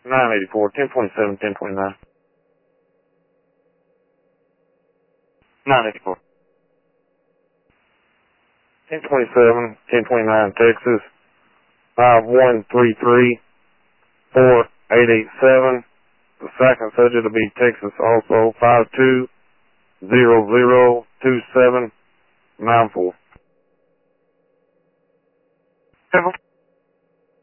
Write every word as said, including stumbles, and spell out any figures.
nine eighty-four, ten twenty-seven, ten twenty-nine. nine eighty-four. ten twenty-seven, ten twenty-nine, Texas. five one three three, four eight eight seven. The second subject will be Texas also, five two zero zero two seven nine four.